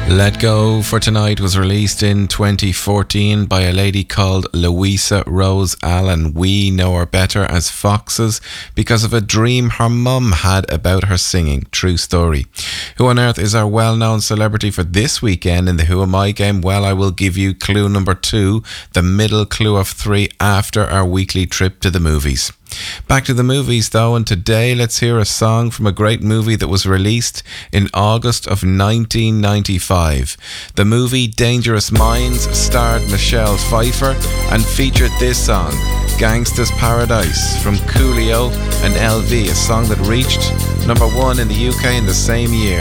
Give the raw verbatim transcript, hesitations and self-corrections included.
Let Go for Tonight was released in twenty fourteen by a lady called Louisa Rose Allen. We know her better as Foxes because of a dream her mum had about her singing. True story. Who on earth is our well-known celebrity for this weekend in the Who Am I game? Well, I will give you clue number two, the middle clue of three after our weekly trip to the movies. Back to the movies though, and today let's hear a song from a great movie that was released in August of nineteen ninety-five. The movie Dangerous Minds starred Michelle Pfeiffer and featured this song, Gangsta's Paradise from Coolio and L V, a song that reached number one in the U K in the same year.